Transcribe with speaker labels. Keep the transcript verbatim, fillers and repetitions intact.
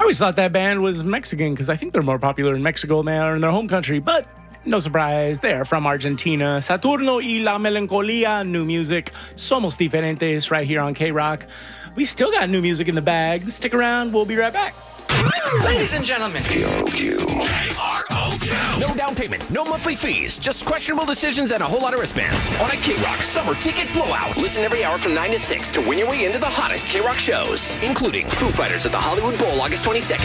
Speaker 1: I always thought that band was Mexican because I think they're more popular in Mexico than they are in their home country, but no surprise, they are from Argentina. Saturno y La Melancolía, new music. Somos Diferentes right here on K-Rock. We still got new music in the bag. Stick around, we'll be right back.
Speaker 2: Ladies and gentlemen,
Speaker 3: K R O Q.
Speaker 4: K R O Q.
Speaker 5: No down payment, no monthly fees, just questionable decisions and a whole lot of wristbands on a K-Rock summer ticket blowout.
Speaker 6: Listen every hour from nine to six to win your way into the hottest K-Rock shows, including Foo Fighters at the Hollywood Bowl August twenty-second.